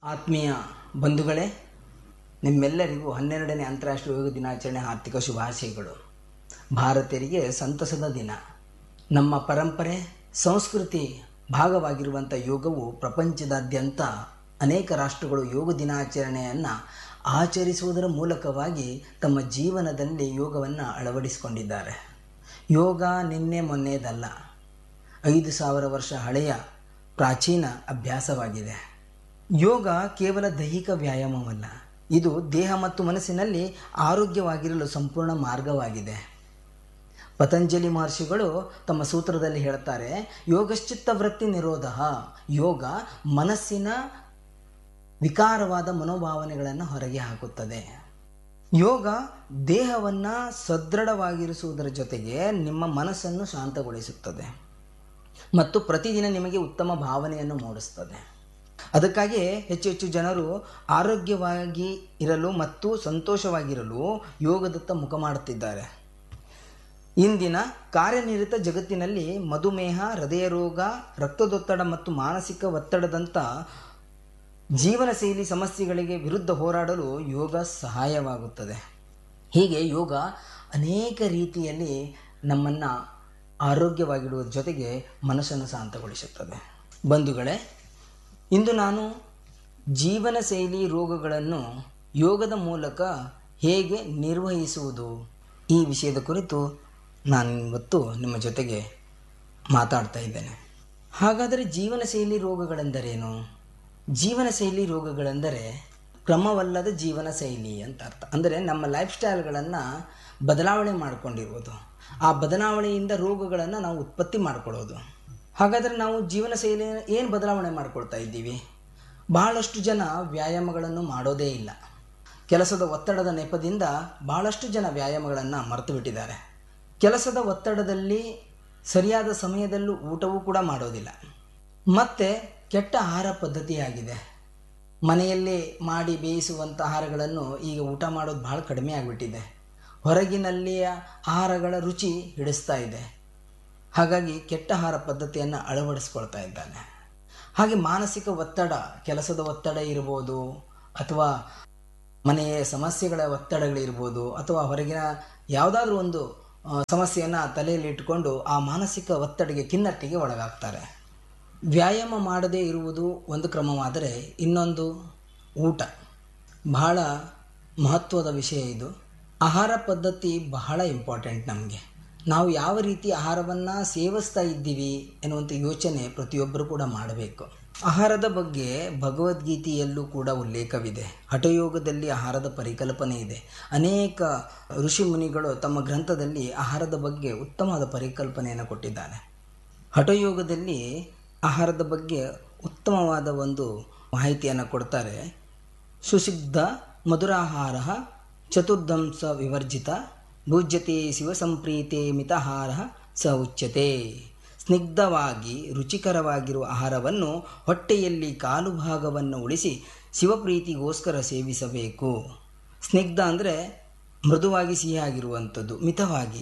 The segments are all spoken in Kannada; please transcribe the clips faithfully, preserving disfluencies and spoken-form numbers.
ಆತ್ಮೀಯ ಬಂಧುಗಳೇ, ನಿಮ್ಮೆಲ್ಲರಿಗೂ ಹನ್ನೆರಡನೇ ಅಂತಾರಾಷ್ಟ್ರೀಯ ಯೋಗ ದಿನಾಚರಣೆ ಆರ್ಥಿಕ ಶುಭಾಶಯಗಳು. ಭಾರತೀಯರಿಗೆ ಸಂತಸದ ದಿನ. ನಮ್ಮ ಪರಂಪರೆ, ಸಂಸ್ಕೃತಿ ಭಾಗವಾಗಿರುವಂಥ ಯೋಗವು ಪ್ರಪಂಚದಾದ್ಯಂತ ಅನೇಕ ರಾಷ್ಟ್ರಗಳು ಯೋಗ ದಿನಾಚರಣೆಯನ್ನು ಆಚರಿಸುವುದರ ಮೂಲಕವಾಗಿ ತಮ್ಮ ಜೀವನದಲ್ಲಿ ಯೋಗವನ್ನು ಅಳವಡಿಸಿಕೊಂಡಿದ್ದಾರೆ. ಯೋಗ ನಿನ್ನೆ ಮೊನ್ನೆದಲ್ಲ, ಐದು ಸಾವಿರ ವರ್ಷ ಹಳೆಯ ಪ್ರಾಚೀನ ಅಭ್ಯಾಸವಾಗಿದೆ. ಯೋಗ ಕೇವಲ ದೈಹಿಕ ವ್ಯಾಯಾಮವಲ್ಲ, ಇದು ದೇಹ ಮತ್ತು ಮನಸ್ಸಿನಲ್ಲಿ ಆರೋಗ್ಯವಾಗಿರಲು ಸಂಪೂರ್ಣ ಮಾರ್ಗವಾಗಿದೆ. ಪತಂಜಲಿ ಮಹರ್ಷಿಗಳು ತಮ್ಮ ಸೂತ್ರದಲ್ಲಿ ಹೇಳ್ತಾರೆ, ಯೋಗಶ್ಚಿತ್ತ ವೃತ್ತಿ ನಿರೋಧ. ಯೋಗ ಮನಸ್ಸಿನ ವಿಕಾರವಾದ ಮನೋಭಾವನೆಗಳನ್ನು ಹೊರಗೆ ಹಾಕುತ್ತದೆ. ಯೋಗ ದೇಹವನ್ನು ಸದೃಢವಾಗಿರಿಸುವುದರ ಜೊತೆಗೆ ನಿಮ್ಮ ಮನಸ್ಸನ್ನು ಶಾಂತಗೊಳಿಸುತ್ತದೆ ಮತ್ತು ಪ್ರತಿದಿನ ನಿಮಗೆ ಉತ್ತಮ ಭಾವನೆಯನ್ನು ಮೂಡಿಸ್ತದೆ. ಅದಕ್ಕಾಗಿ ಹೆಚ್ಚು ಹೆಚ್ಚು ಜನರು ಆರೋಗ್ಯವಾಗಿ ಇರಲು ಮತ್ತು ಸಂತೋಷವಾಗಿರಲು ಯೋಗದತ್ತ ಮುಖ ಮಾಡುತ್ತಿದ್ದಾರೆ. ಇಂದಿನ ಕಾರ್ಯನಿರತ ಜಗತ್ತಿನಲ್ಲಿ ಮಧುಮೇಹ, ಹೃದಯ ರೋಗ, ರಕ್ತದೊತ್ತಡ ಮತ್ತು ಮಾನಸಿಕ ಒತ್ತಡದಂಥ ಜೀವನ ಶೈಲಿ ಸಮಸ್ಯೆಗಳಿಗೆ ವಿರುದ್ಧ ಹೋರಾಡಲು ಯೋಗ ಸಹಾಯವಾಗುತ್ತದೆ. ಹೀಗೆ ಯೋಗ ಅನೇಕ ರೀತಿಯಲ್ಲಿ ನಮ್ಮನ್ನು ಆರೋಗ್ಯವಾಗಿಡುವ ಜೊತೆಗೆ ಮನಸ್ಸನ್ನು ಶಾಂತಗೊಳಿಸುತ್ತದೆ. ಬಂಧುಗಳೇ, ಇಂದು ನಾನು ಜೀವನ ಶೈಲಿ ರೋಗಗಳನ್ನು ಯೋಗದ ಮೂಲಕ ಹೇಗೆ ನಿರ್ವಹಿಸುವುದು ಈ ವಿಷಯದ ಕುರಿತು ನಾನು ಇವತ್ತು ನಿಮ್ಮ ಜೊತೆಗೆ ಮಾತಾಡ್ತಾ ಇದ್ದೇನೆ. ಹಾಗಾದರೆ ಜೀವನ ಶೈಲಿ ರೋಗಗಳೆಂದರೇನು? ಜೀವನ ಶೈಲಿ ರೋಗಗಳೆಂದರೆ ಕ್ರಮವಲ್ಲದ ಜೀವನ ಶೈಲಿ ಅಂತ ಅರ್ಥ. ಅಂದರೆ ನಮ್ಮ ಲೈಫ್ ಸ್ಟೈಲ್ಗಳನ್ನು ಬದಲಾವಣೆ ಮಾಡಿಕೊಂಡಿರುವುದು, ಆ ಬದಲಾವಣೆಯಿಂದ ರೋಗಗಳನ್ನು ನಾವು ಉತ್ಪತ್ತಿ ಮಾಡಿಕೊಳ್ಳೋದು. ಹಾಗಾದರೆ ನಾವು ಜೀವನ ಶೈಲಿ ಏನು ಬದಲಾವಣೆ ಮಾಡಿಕೊಳ್ತಾ ಇದ್ದೀವಿ? ಬಹಳಷ್ಟು ಜನ ವ್ಯಾಯಾಮಗಳನ್ನು ಮಾಡೋದೇ ಇಲ್ಲ. ಕೆಲಸದ ಒತ್ತಡದ ನೆಪದಿಂದ ಬಹಳಷ್ಟು ಜನ ವ್ಯಾಯಾಮಗಳನ್ನು ಮರೆತು ಬಿಟ್ಟಿದ್ದಾರೆ. ಕೆಲಸದ ಒತ್ತಡದಲ್ಲಿ ಸರಿಯಾದ ಸಮಯದಲ್ಲೂ ಊಟವೂ ಕೂಡ ಮಾಡೋದಿಲ್ಲ. ಮತ್ತು ಕೆಟ್ಟ ಆಹಾರ ಪದ್ಧತಿಯಾಗಿದೆ. ಮನೆಯಲ್ಲಿ ಮಾಡಿ ಬೇಯಿಸುವಂಥ ಆಹಾರಗಳನ್ನು ಈಗ ಊಟ ಮಾಡೋದು ಭಾಳ ಕಡಿಮೆ ಆಗಿಬಿಟ್ಟಿದೆ. ಹೊರಗಿನಲ್ಲಿಯ ಆಹಾರಗಳ ರುಚಿ ಹಿಡಿಸ್ತಾ ಇದೆ. ಹಾಗಾಗಿ ಕೆಟ್ಟ ಆಹಾರ ಪದ್ಧತಿಯನ್ನು ಅಳವಡಿಸ್ಕೊಳ್ತಾ ಇದ್ದಾನೆ. ಹಾಗೆ ಮಾನಸಿಕ ಒತ್ತಡ, ಕೆಲಸದ ಒತ್ತಡ ಇರ್ಬೋದು, ಅಥವಾ ಮನೆಯ ಸಮಸ್ಯೆಗಳ ಒತ್ತಡಗಳಿರ್ಬೋದು, ಅಥವಾ ಹೊರಗಿನ ಯಾವುದಾದ್ರೂ ಒಂದು ಸಮಸ್ಯೆಯನ್ನು ತಲೆಯಲ್ಲಿ ಇಟ್ಟುಕೊಂಡು ಆ ಮಾನಸಿಕ ಒತ್ತಡಕ್ಕೆ, ಖಿನ್ನತೆಗೆ ಒಳಗಾಗ್ತಾರೆ. ವ್ಯಾಯಾಮ ಮಾಡದೇ ಇರುವುದು ಒಂದು ಕ್ರಮವಾದರೆ, ಇನ್ನೊಂದು ಊಟ. ಬಹಳ ಮಹತ್ವದ ವಿಷಯ ಇದು. ಆಹಾರ ಪದ್ಧತಿ ಬಹಳ ಇಂಪಾರ್ಟೆಂಟ್ ನಮಗೆ. ನಾವು ಯಾವ ರೀತಿ ಆಹಾರವನ್ನು ಸೇವಿಸ್ತಾ ಇದ್ದೀವಿ ಎನ್ನುವಂಥ ಯೋಚನೆ ಪ್ರತಿಯೊಬ್ಬರು ಕೂಡ ಮಾಡಬೇಕು. ಆಹಾರದ ಬಗ್ಗೆ ಭಗವದ್ಗೀತೆಯಲ್ಲೂ ಕೂಡ ಉಲ್ಲೇಖವಿದೆ. ಹಠಯೋಗದಲ್ಲಿ ಆಹಾರದ ಪರಿಕಲ್ಪನೆ ಇದೆ. ಅನೇಕ ಋಷಿ ಮುನಿಗಳು ತಮ್ಮ ಗ್ರಂಥದಲ್ಲಿ ಆಹಾರದ ಬಗ್ಗೆ ಉತ್ತಮವಾದ ಪರಿಕಲ್ಪನೆಯನ್ನು ಕೊಟ್ಟಿದ್ದಾರೆ. ಹಠಯೋಗದಲ್ಲಿ ಆಹಾರದ ಬಗ್ಗೆ ಉತ್ತಮವಾದ ಒಂದು ಮಾಹಿತಿಯನ್ನು ಕೊಡ್ತಾರೆ. ಸುಸಿದ್ಧ ಮಧುರಾಹಾರ ಚತುರ್ದಂಶ ವಿವರ್ಜಿತ ಭುಜ್ಯತೆ ಶಿವ ಸಂಪ್ರೀತೆ ಮಿತಾಹಾರ ಸ ಉಚ್ಯತೆ. ಸ್ನಿಗ್ಧವಾಗಿ ರುಚಿಕರವಾಗಿರುವ ಆಹಾರವನ್ನು ಹೊಟ್ಟೆಯಲ್ಲಿ ಕಾಲು ಭಾಗವನ್ನು ಉಳಿಸಿ ಶಿವಪ್ರೀತಿಗೋಸ್ಕರ ಸೇವಿಸಬೇಕು. ಸ್ನಿಗ್ಧ ಅಂದರೆ ಮೃದುವಾಗಿ ಸಿಹಿಯಾಗಿರುವಂಥದ್ದು, ಮಿತವಾಗಿ,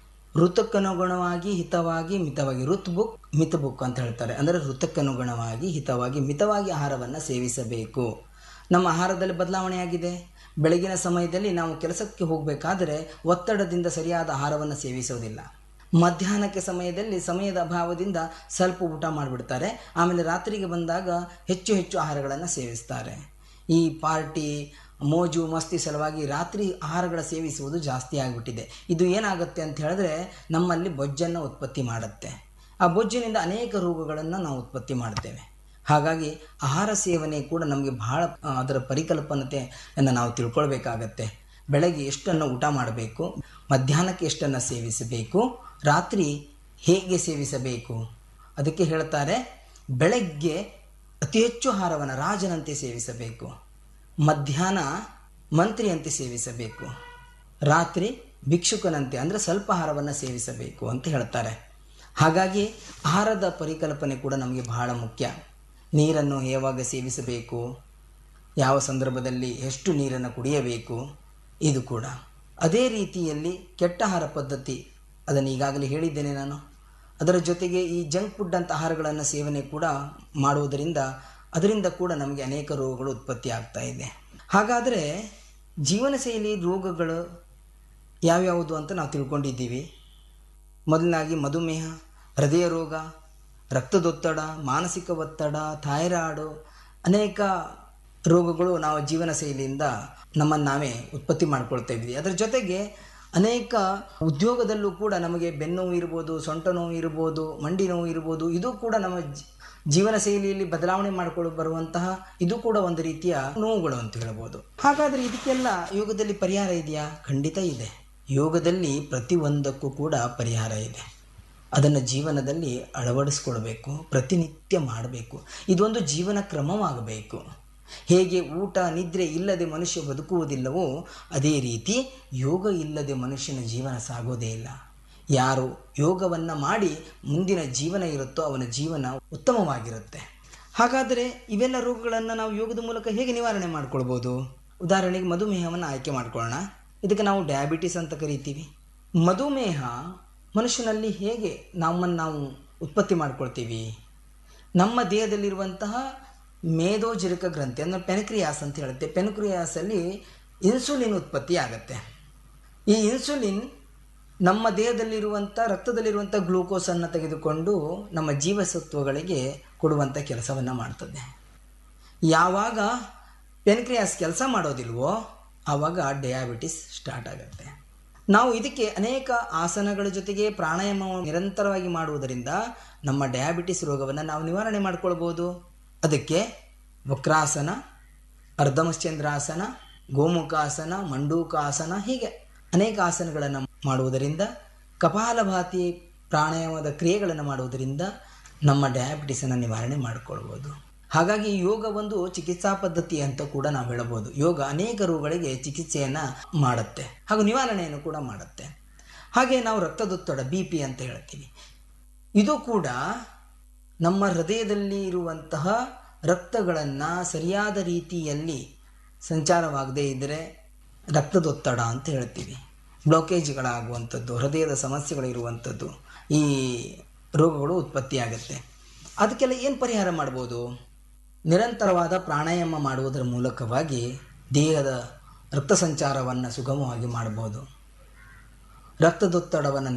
ಋತುಕ್ಕನುಗುಣವಾಗಿ ಹಿತವಾಗಿ ಮಿತವಾಗಿ. ಋತ್ ಬುಕ್ ಮಿತ ಬುಕ್ ಅಂತ ಹೇಳ್ತಾರೆ. ಅಂದರೆ ಋತುಕ್ಕನುಗುಣವಾಗಿ ಹಿತವಾಗಿ ಮಿತವಾಗಿ ಆಹಾರವನ್ನು ಸೇವಿಸಬೇಕು. ನಮ್ಮ ಆಹಾರದಲ್ಲಿ ಬದಲಾವಣೆಯಾಗಿದೆ. ಬೆಳಗಿನ ಸಮಯದಲ್ಲಿ ನಾವು ಕೆಲಸಕ್ಕೆ ಹೋಗಬೇಕಾದರೆ ಒತ್ತಡದಿಂದ ಸರಿಯಾದ ಆಹಾರವನ್ನು ಸೇವಿಸೋದಿಲ್ಲ. ಮಧ್ಯಾಹ್ನಕ್ಕೆ ಸಮಯದಲ್ಲಿ ಸಮಯದ ಅಭಾವದಿಂದ ಸ್ವಲ್ಪ ಊಟ ಮಾಡಿಬಿಡ್ತಾರೆ. ಆಮೇಲೆ ರಾತ್ರಿಗೆ ಬಂದಾಗ ಹೆಚ್ಚು ಹೆಚ್ಚು ಆಹಾರಗಳನ್ನು ಸೇವಿಸ್ತಾರೆ. ಈ ಪಾರ್ಟಿ, ಮೋಜು ಮಸ್ತಿ ಸಲುವಾಗಿ ರಾತ್ರಿ ಆಹಾರಗಳ ಸೇವಿಸುವುದು ಜಾಸ್ತಿ ಆಗಿಬಿಟ್ಟಿದೆ. ಇದು ಏನಾಗುತ್ತೆ ಅಂತ ಹೇಳಿದ್ರೆ ನಮ್ಮಲ್ಲಿ ಬೊಜ್ಜನ್ನು ಉತ್ಪತ್ತಿ ಮಾಡುತ್ತೆ. ಆ ಬೊಜ್ಜಿನಿಂದ ಅನೇಕ ರೋಗಗಳನ್ನು ನಾವು ಉತ್ಪತ್ತಿ ಮಾಡ್ತೇವೆ. ಹಾಗಾಗಿ ಆಹಾರ ಸೇವನೆ ಕೂಡ ನಮಗೆ ಬಹಳ ಅದರ ಪರಿಕಲ್ಪನೆಯನ್ನು ನಾವು ತಿಳ್ಕೊಳ್ಬೇಕಾಗತ್ತೆ. ಬೆಳಗ್ಗೆ ಎಷ್ಟನ್ನು ಊಟ ಮಾಡಬೇಕು, ಮಧ್ಯಾಹ್ನಕ್ಕೆ ಎಷ್ಟನ್ನು ಸೇವಿಸಬೇಕು, ರಾತ್ರಿ ಹೇಗೆ ಸೇವಿಸಬೇಕು. ಅದಕ್ಕೆ ಹೇಳ್ತಾರೆ, ಬೆಳಗ್ಗೆ ಅತಿ ಹೆಚ್ಚು ಆಹಾರವನ್ನು ರಾಜನಂತೆ ಸೇವಿಸಬೇಕು, ಮಧ್ಯಾಹ್ನ ಮಂತ್ರಿಯಂತೆ ಸೇವಿಸಬೇಕು, ರಾತ್ರಿ ಭಿಕ್ಷುಕನಂತೆ ಅಂದರೆ ಸ್ವಲ್ಪ ಆಹಾರವನ್ನು ಸೇವಿಸಬೇಕು ಅಂತ ಹೇಳ್ತಾರೆ. ಹಾಗಾಗಿ ಆಹಾರದ ಪರಿಕಲ್ಪನೆ ಕೂಡ ನಮಗೆ ಬಹಳ ಮುಖ್ಯ. ನೀರನ್ನು ಯಾವಾಗ ಸೇವಿಸಬೇಕು, ಯಾವ ಸಂದರ್ಭದಲ್ಲಿ ಎಷ್ಟು ನೀರನ್ನು ಕುಡಿಯಬೇಕು, ಇದು ಕೂಡ. ಅದೇ ರೀತಿಯಲ್ಲಿ ಕೆಟ್ಟ ಆಹಾರ ಪದ್ಧತಿ, ಅದನ್ನು ಈಗಾಗಲೇ ಹೇಳಿದ್ದೇನೆ ನಾನು. ಅದರ ಜೊತೆಗೆ ಈ ಜಂಕ್ ಫುಡ್ ಅಂತ ಆಹಾರಗಳನ್ನು ಸೇವನೆ ಕೂಡ ಮಾಡುವುದರಿಂದ ಅದರಿಂದ ಕೂಡ ನಮಗೆ ಅನೇಕ ರೋಗಗಳು ಉತ್ಪತ್ತಿ ಆಗ್ತಾ ಇದೆ. ಹಾಗಾದರೆ ಜೀವನ ಶೈಲಿ ರೋಗಗಳು ಯಾವ್ಯಾವುದು ಅಂತ ನಾವು ತಿಳ್ಕೊಂಡಿದ್ದೀವಿ. ಮೊದಲನಾಗಿ ಮಧುಮೇಹ, ಹೃದಯ ರೋಗ, ರಕ್ತದೊತ್ತಡ, ಮಾನಸಿಕ ಒತ್ತಡ, ಥೈರಾಯ್ಡು, ಅನೇಕ ರೋಗಗಳು ನಾವು ಜೀವನ ಶೈಲಿಯಿಂದ ನಮ್ಮನ್ನು ನಾವೇ ಉತ್ಪತ್ತಿ ಮಾಡ್ಕೊಳ್ತಾ ಇದ್ವಿ. ಅದರ ಜೊತೆಗೆ ಅನೇಕ ಉದ್ಯೋಗದಲ್ಲೂ ಕೂಡ ನಮಗೆ ಬೆನ್ನೋವು ಇರ್ಬೋದು, ಸೊಂಟ ನೋವು ಇರ್ಬೋದು, ಮಂಡಿ ನೋವು ಇರ್ಬೋದು, ಇದು ಕೂಡ ನಮ್ಮ ಜೀವನ ಶೈಲಿಯಲ್ಲಿ ಬದಲಾವಣೆ ಮಾಡಿಕೊಂಡು ಬರುವಂತಹ ಇದು ಕೂಡ ಒಂದು ರೀತಿಯ ನೋವುಗಳು ಅಂತ ಹೇಳ್ಬೋದು. ಹಾಗಾದರೆ ಇದಕ್ಕೆಲ್ಲ ಯೋಗದಲ್ಲಿ ಪರಿಹಾರ ಇದೆಯಾ? ಖಂಡಿತ ಇದೆ. ಯೋಗದಲ್ಲಿ ಪ್ರತಿಯೊಂದಕ್ಕೂ ಕೂಡ ಪರಿಹಾರ ಇದೆ. ಅದನ್ನು ಜೀವನದಲ್ಲಿ ಅಳವಡಿಸ್ಕೊಳ್ಬೇಕು, ಪ್ರತಿನಿತ್ಯ ಮಾಡಬೇಕು. ಇದೊಂದು ಜೀವನ ಕ್ರಮವಾಗಬೇಕು. ಹೇಗೆ ಊಟ ನಿದ್ರೆ ಇಲ್ಲದೆ ಮನುಷ್ಯ ಬದುಕುವುದಿಲ್ಲವೋ ಅದೇ ರೀತಿ ಯೋಗ ಇಲ್ಲದೆ ಮನುಷ್ಯನ ಜೀವನ ಸಾಗೋದೇ ಇಲ್ಲ. ಯಾರು ಯೋಗವನ್ನು ಮಾಡಿ ಮುಂದಿನ ಜೀವನ ಇರುತ್ತೋ ಅವನ ಜೀವನ ಉತ್ತಮವಾಗಿರುತ್ತೆ. ಹಾಗಾದರೆ ಇವೆಲ್ಲ ರೋಗಗಳನ್ನು ನಾವು ಯೋಗದ ಮೂಲಕ ಹೇಗೆ ನಿವಾರಣೆ ಮಾಡ್ಕೊಳ್ಬೋದು? ಉದಾಹರಣೆಗೆ ಮಧುಮೇಹವನ್ನು ಆಯ್ಕೆ ಮಾಡ್ಕೊಳ್ಳೋಣ. ಇದಕ್ಕೆ ನಾವು ಡಯಾಬಿಟಿಸ್ ಅಂತ ಕರಿತೀವಿ. ಮಧುಮೇಹ ಮನುಷ್ಯನಲ್ಲಿ ಹೇಗೆ ನಮ್ಮನ್ನು ನಾವು ಉತ್ಪತ್ತಿ ಮಾಡ್ಕೊಳ್ತೀವಿ? ನಮ್ಮ ದೇಹದಲ್ಲಿರುವಂತಹ ಮೇದೋಜೀರಕ ಗ್ರಂಥಿ ಅಂದರೆ ಪೆನ್ಕ್ರಿಯಾಸ್ ಅಂತ ಹೇಳುತ್ತೆ. ಪೆನ್ಕ್ರಿಯಾಸಲ್ಲಿ ಇನ್ಸುಲಿನ್ ಉತ್ಪತ್ತಿ ಆಗುತ್ತೆ. ಈ ಇನ್ಸುಲಿನ್ ನಮ್ಮ ದೇಹದಲ್ಲಿರುವಂಥ ರಕ್ತದಲ್ಲಿರುವಂಥ ಗ್ಲೂಕೋಸನ್ನು ತೆಗೆದುಕೊಂಡು ನಮ್ಮ ಜೀವಸತ್ವಗಳಿಗೆ ಕೊಡುವಂಥ ಕೆಲಸವನ್ನು ಮಾಡ್ತದೆ. ಯಾವಾಗ ಪೆನ್ಕ್ರಿಯಾಸ್ ಕೆಲಸ ಮಾಡೋದಿಲ್ವೋ ಆವಾಗ ಡಯಾಬಿಟಿಸ್ ಸ್ಟಾರ್ಟ್ ಆಗುತ್ತೆ. ನಾವು ಇದಕ್ಕೆ ಅನೇಕ ಆಸನಗಳ ಜೊತೆಗೆ ಪ್ರಾಣಾಯಾಮವನ್ನು ನಿರಂತರವಾಗಿ ಮಾಡುವುದರಿಂದ ನಮ್ಮ ಡಯಾಬಿಟಿಸ್ ರೋಗವನ್ನು ನಾವು ನಿವಾರಣೆ ಮಾಡ್ಕೊಳ್ಬೋದು. ಅದಕ್ಕೆ ವಕ್ರಾಸನ, ಅರ್ಧಮಶ್ಚಂದ್ರಾಸನ, ಗೋಮುಖಾಸನ, ಮಂಡೂಕಾಸನ, ಹೀಗೆ ಅನೇಕ ಆಸನಗಳನ್ನು ಮಾಡುವುದರಿಂದ, ಕಪಾಲಭಾತಿ ಪ್ರಾಣಾಯಾಮದ ಕ್ರಿಯೆಗಳನ್ನು ಮಾಡುವುದರಿಂದ ನಮ್ಮ ಡಯಾಬಿಟಿಸನ್ನು ನಿವಾರಣೆ ಮಾಡಿಕೊಳ್ಬೋದು. ಹಾಗಾಗಿ ಯೋಗ ಒಂದು ಚಿಕಿತ್ಸಾ ಪದ್ಧತಿ ಅಂತ ಕೂಡ ನಾವು ಹೇಳಬಹುದು. ಯೋಗ ಅನೇಕ ರೋಗಗಳಿಗೆ ಚಿಕಿತ್ಸೆಯನ್ನು ಮಾಡುತ್ತೆ ಹಾಗೂ ನಿವಾರಣೆಯನ್ನು ಕೂಡ ಮಾಡುತ್ತೆ. ಹಾಗೆ ನಾವು ರಕ್ತದೊತ್ತಡ ಬಿ ಪಿ ಅಂತ ಹೇಳ್ತೀವಿ. ಇದು ಕೂಡ ನಮ್ಮ ಹೃದಯದಲ್ಲಿ ಇರುವಂತಹ ರಕ್ತಗಳನ್ನು ಸರಿಯಾದ ರೀತಿಯಲ್ಲಿ ಸಂಚಾರವಾಗದೇ ಇದ್ದರೆ ರಕ್ತದೊತ್ತಡ ಅಂತ ಹೇಳ್ತೀವಿ. ಬ್ಲಾಕೇಜ್ಗಳಾಗುವಂಥದ್ದು, ಹೃದಯದ ಸಮಸ್ಯೆಗಳಿರುವಂಥದ್ದು, ಈ ರೋಗಗಳು ಉತ್ಪತ್ತಿಯಾಗುತ್ತೆ. ಅದಕ್ಕೆಲ್ಲ ಏನು ಪರಿಹಾರ ಮಾಡ್ಬೋದು? ನಿರಂತರವಾದ ಪ್ರಾಣಾಯಾಮ ಮಾಡುವುದರ ಮೂಲಕವಾಗಿ ದೇಹದ ರಕ್ತ ಸಂಚಾರವನ್ನು ಸುಗಮವಾಗಿ ಮಾಡ್ಬೋದು. ರಕ್ತದೊತ್ತಡವನ್ನು